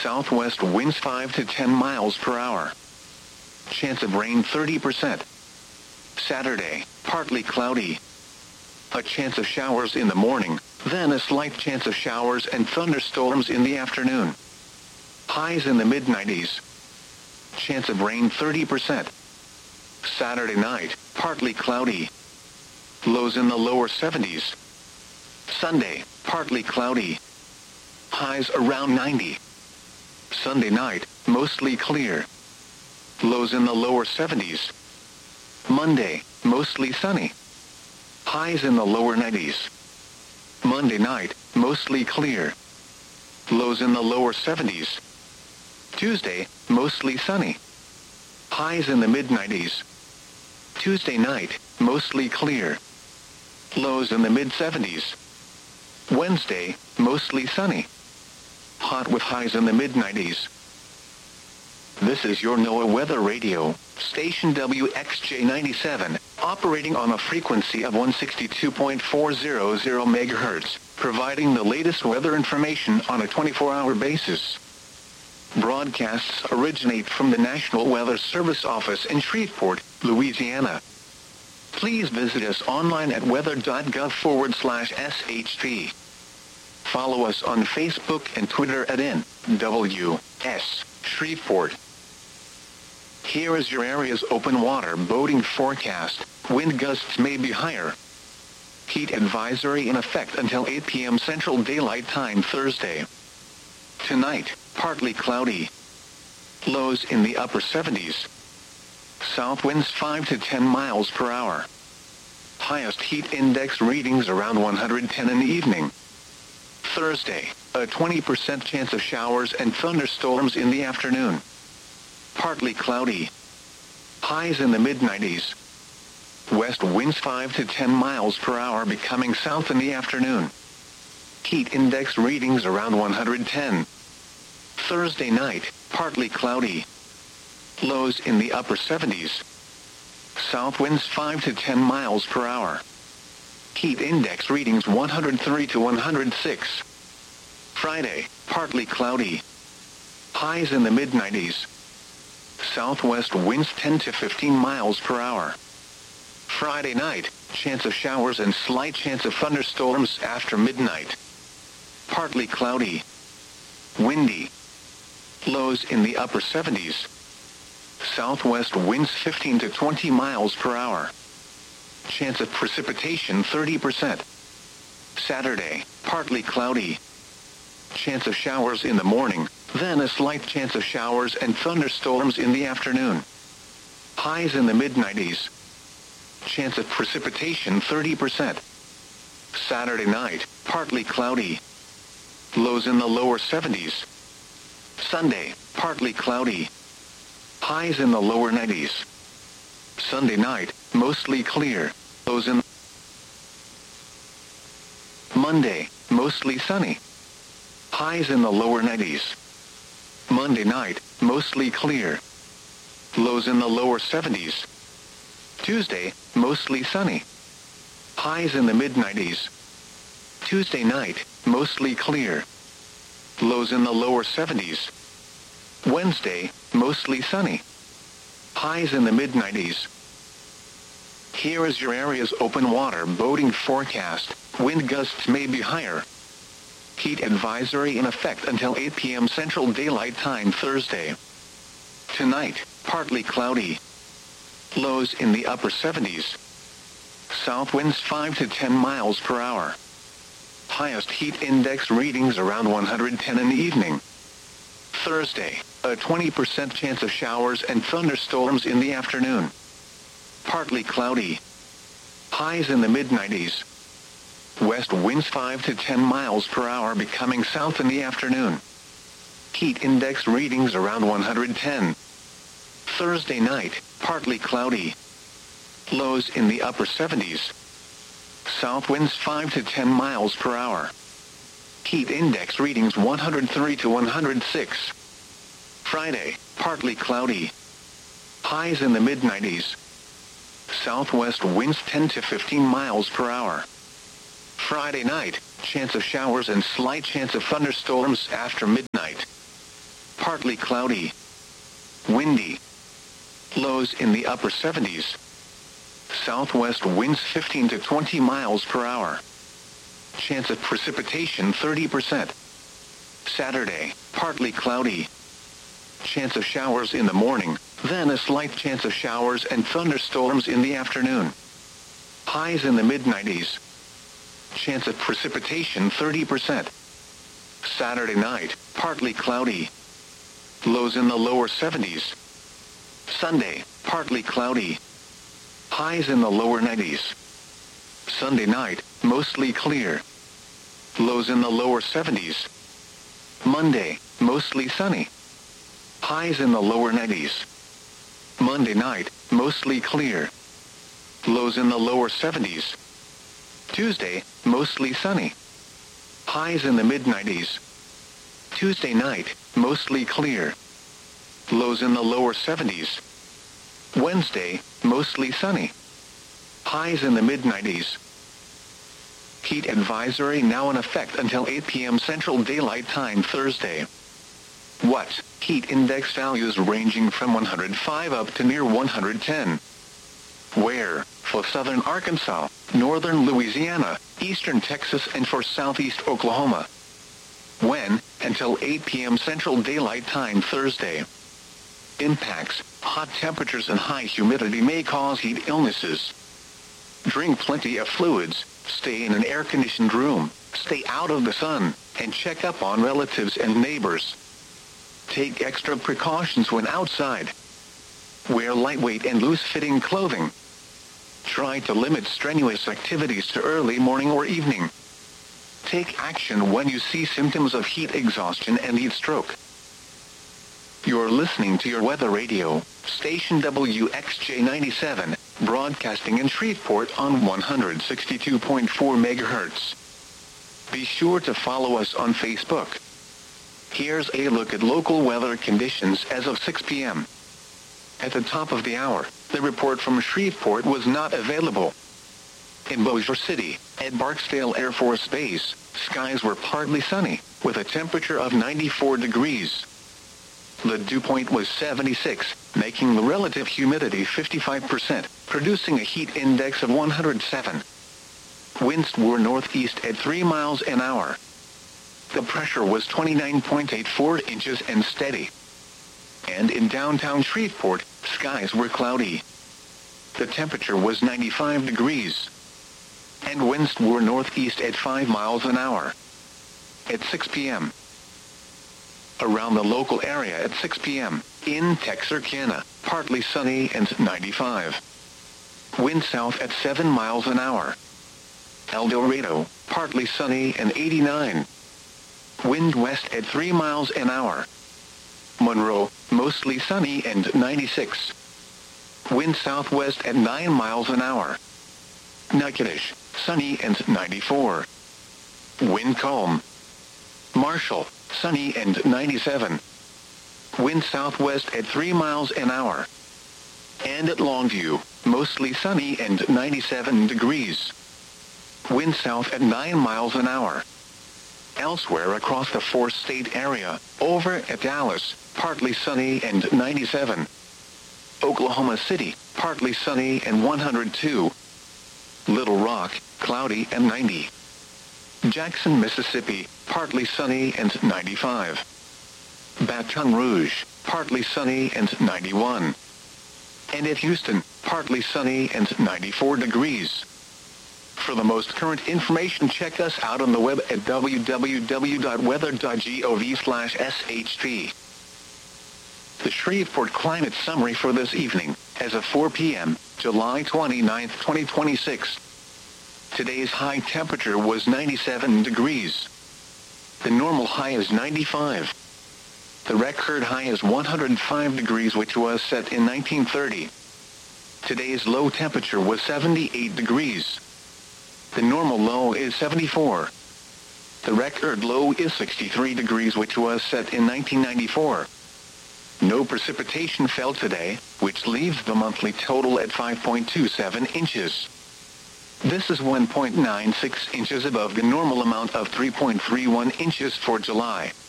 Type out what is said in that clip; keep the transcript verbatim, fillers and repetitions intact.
Southwest winds five to ten miles per hour. Chance of rain thirty percent. Saturday, partly cloudy. A chance of showers in the morning, then a slight chance of showers and thunderstorms in the afternoon. Highs in the mid nineties. Chance of rain thirty percent. Saturday night, partly cloudy. Lows in the lower seventies. Sunday, partly cloudy. Highs around ninety. Sunday night, mostly clear. Lows in the lower seventies. Monday, mostly sunny. Highs in the lower nineties. Monday night, mostly clear. Lows in the lower seventies. Tuesday, mostly sunny. Highs in the mid nineties. Tuesday night, mostly clear. Lows in the mid seventies. Wednesday, mostly sunny. Hot with highs in the mid nineties. This is your NOAA Weather Radio, station W X J ninety-seven, operating on a frequency of one sixty-two point four hundred megahertz, providing the latest weather information on a twenty-four hour basis. Broadcasts originate from the National Weather Service office in Shreveport, Louisiana. Please visit us online at weather.gov forward slash SHP. Follow us on Facebook and Twitter at N W S Shreveport. Here is your area's open water boating forecast. Wind gusts may be higher. Heat advisory in effect until eight p m Central Daylight Time Thursday. Tonight, partly cloudy. Lows in the upper seventies. South winds five to ten miles per hour. Highest heat index readings around one hundred ten in the evening. Thursday, a twenty percent chance of showers and thunderstorms in the afternoon. Partly cloudy. Highs in the mid nineties. West winds five to ten miles per hour becoming south in the afternoon. Heat index readings around one hundred ten. Thursday night, partly cloudy. Lows in the upper seventies. South winds five to ten miles per hour. Heat index readings one hundred three to one hundred six. Friday, partly cloudy. Highs in the mid nineties. Southwest winds ten to fifteen miles per hour. Friday night, chance of showers and slight chance of thunderstorms after midnight. Partly cloudy. Windy. Lows in the upper seventies. Southwest winds fifteen to twenty miles per hour. Chance of precipitation thirty percent. Saturday, partly cloudy. Chance of showers in the morning, then a slight chance of showers and thunderstorms in the afternoon. Highs in the mid nineties. Chance of precipitation thirty percent. Saturday night, partly cloudy. Lows in the lower seventies. Sunday, partly cloudy. Highs in the lower nineties. Sunday night, mostly clear. Lows in Monday, mostly sunny. Highs in the lower nineties. Monday night, mostly clear. Lows in the lower seventies. Tuesday, mostly sunny. Highs in the mid nineties. Tuesday night, mostly clear. Lows in the lower seventies. Wednesday, mostly sunny. Highs in the mid nineties. Here is your area's open water boating forecast. Wind gusts may be higher. Heat advisory in effect until eight p m Central Daylight Time Thursday. Tonight, partly cloudy. Lows in the upper seventies. South winds five to ten miles per hour. Highest heat index readings around one hundred ten in the evening. Thursday, a twenty percent chance of showers and thunderstorms in the afternoon. Partly cloudy. Highs in the mid nineties. West winds five to ten miles per hour becoming south in the afternoon. Heat index readings around one hundred ten. Thursday night, partly cloudy. Lows in the upper seventies. South winds five to ten miles per hour. Heat index readings one hundred three to one hundred six. Friday, partly cloudy. Highs in the mid nineties. Southwest winds ten to fifteen miles per hour. Friday night, chance of showers and slight chance of thunderstorms after midnight. partly cloudy. Windy. Lows in the upper seventies. Southwest winds fifteen to twenty miles per hour. Chance of precipitation thirty percent. Saturday, partly cloudy. Chance of showers in the morning, then a slight chance of showers and thunderstorms in the afternoon. Highs in the mid nineties. Chance of precipitation thirty percent. Saturday night, partly cloudy. Lows in the lower seventies. Sunday, partly cloudy. Highs in the lower nineties. Sunday night, mostly clear. Lows in the lower seventies. Monday, mostly sunny. Highs in the lower nineties. Monday night, mostly clear. Lows in the lower seventies. Tuesday, mostly sunny. Highs in the mid nineties. Tuesday night, mostly clear. Lows in the lower seventies. Wednesday, mostly sunny. Highs in the mid nineties. Heat advisory now in effect until eight p m Central Daylight Time Thursday. What? Heat index values ranging from one hundred five up to near one hundred ten. Where? For southern Arkansas, northern Louisiana, eastern Texas and for southeast Oklahoma. When? Until eight p m Central Daylight Time Thursday. Impacts. Hot temperatures and high humidity may cause heat illnesses. Drink plenty of fluids, stay in an air-conditioned room, stay out of the sun, and check up on relatives and neighbors. Take extra precautions when outside. Wear lightweight and loose-fitting clothing. Try to limit strenuous activities to early morning or evening. Take action when you see symptoms of heat exhaustion and heat stroke. You're listening to your weather radio, station W X J ninety-seven, broadcasting in Shreveport on one hundred sixty-two point four megahertz. Be sure to follow us on Facebook. Here's a look at local weather conditions as of six p m At the top of the hour, the report from Shreveport was not available. In Bossier City, at Barksdale Air Force Base, skies were partly sunny, with a temperature of ninety-four degrees. The dew point was seventy-six, making the relative humidity fifty-five percent, producing a heat index of one hundred seven. Winds were northeast at three miles an hour. The pressure was twenty-nine point eight four inches and steady. And in downtown Shreveport, skies were cloudy. The temperature was ninety-five degrees. And winds were northeast at five miles an hour. At six p m Around the local area at six p m in Texarkana, partly sunny and ninety-five. Wind south at seven miles an hour. El Dorado, partly sunny and eighty-nine. Wind west at three miles an hour. Monroe, mostly sunny and ninety-six. Wind southwest at nine miles an hour. Natchitoches, sunny and ninety-four. Wind calm. Marshall, sunny and ninety-seven. Wind southwest at three miles an hour. And at Longview, mostly sunny and ninety-seven degrees. Wind south at nine miles an hour. Elsewhere across the four-state area, over at Dallas, partly sunny and ninety-seven. Oklahoma City, partly sunny and one hundred two. Little Rock, cloudy and ninety. Jackson, Mississippi, partly sunny and ninety-five. Baton Rouge, partly sunny and ninety-one. And at Houston, partly sunny and ninety-four degrees. For the most current information, check us out on the web at w w w dot weather dot gov slash s h p. The Shreveport Climate Summary for this evening, as of four p m, July twenty-ninth, twenty twenty-six. Today's high temperature was ninety-seven degrees. The normal high is ninety-five. The record high is one hundred five degrees, which was set in nineteen thirty. Today's low temperature was seventy-eight degrees. The normal low is seventy-four. The record low is sixty-three degrees, which was set in nineteen ninety-four. No precipitation fell today, which leaves the monthly total at five point two seven inches. This is one point nine six inches above the normal amount of three point three one inches for July.